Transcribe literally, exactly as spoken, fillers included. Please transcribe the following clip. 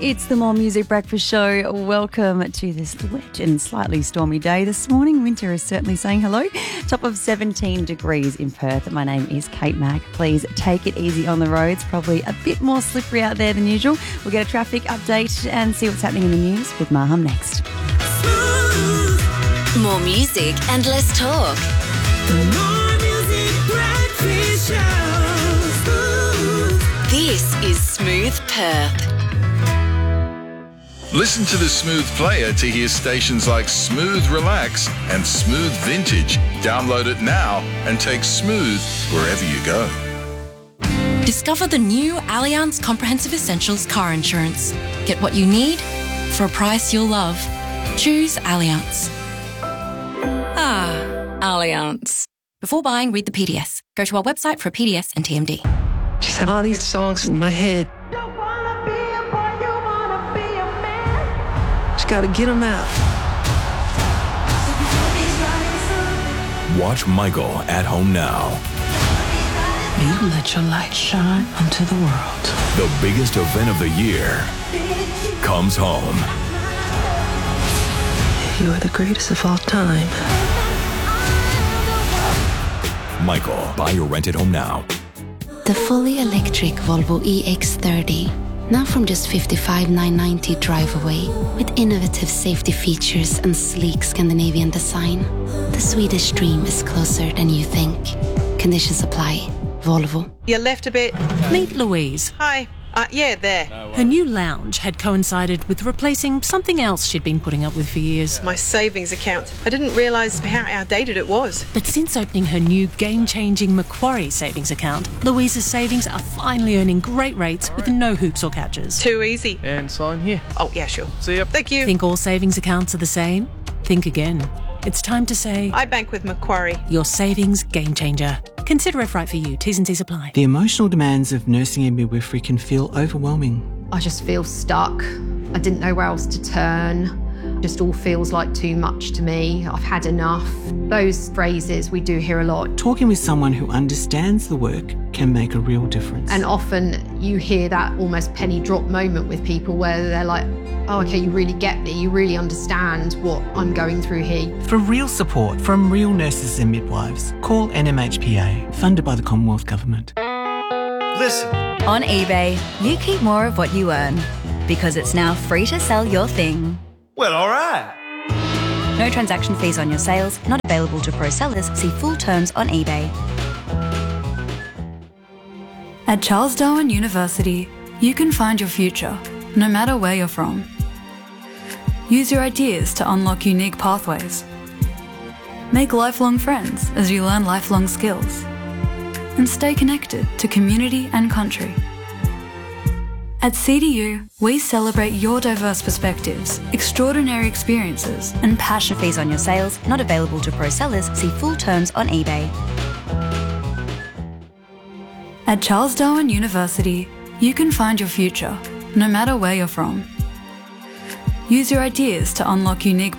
It's the More Music Breakfast Show. Welcome to this wet and slightly stormy day this morning. Winter is certainly saying hello. Top of seventeen degrees in Perth. My name is Kate Mack. Please take it easy on the roads. Probably a bit more slippery out there than usual. We'll get a traffic update and see what's happening in the news with Maham next. More music and less talk. The More Music Breakfast Show. This is Smooth Perth. Listen to the Smooth Player to hear stations like Smooth Relax and Smooth Vintage. Download it now and take Smooth wherever you go. Discover the new Allianz Comprehensive Essentials car insurance. Get what you need for a price you'll love. Choose Allianz. Ah, Allianz. Before buying, read the P D S. Go to our website for a P D S and T M D. Just have all these songs in my head. Just gotta get them out. Watch Michael at home now. You let your light shine onto the world. The biggest event of the year comes home. You are the greatest of all time. Michael, buy or rent at home now. The fully electric Volvo E X thirty. Now from just fifty-five thousand nine hundred ninety drive away, with innovative safety features and sleek Scandinavian design. The Swedish dream is closer than you think. Conditions apply. Volvo. You left a bit. Meet Louise. Hi. Uh, yeah, there. Her new lounge had coincided with replacing something else she'd been putting up with for years. My savings account. I didn't realise how outdated it was. But since opening her new game-changing Macquarie savings account, Louise's savings are finally earning great rates with no hoops or catches. Too easy. And sign here. Oh, yeah, sure. See ya. Thank you. Think all savings accounts are the same? Think again. It's time to say... I bank with Macquarie. Your savings game changer. Consider if right for you. T's and C's apply. The emotional demands of nursing and midwifery can feel overwhelming. I just feel stuck. I didn't know where else to turn. Just all feels like too much to me. I've had enough. Those phrases we do hear a lot. Talking with someone who understands the work can make a real difference. And often you hear that almost penny drop moment with people where they're like, oh, okay, you really get me. You really understand what I'm going through here. For real support from real nurses and midwives, call N M H P A, funded by the Commonwealth Government. Listen. On eBay, you keep more of what you earn because it's now free to sell your thing. Well, all right. No transaction fees on your sales, not available to pro sellers. See full terms on eBay. At Charles Darwin University, you can find your future, no matter where you're from. Use your ideas to unlock unique pathways. Make lifelong friends as you learn lifelong skills. And stay connected to community and country. At C D U, we celebrate your diverse perspectives, extraordinary experiences, and passion. Fees on your sales, not available to pro sellers. See full terms on eBay. At Charles Darwin University, you can find your future, no matter where you're from. Use your ideas to unlock unique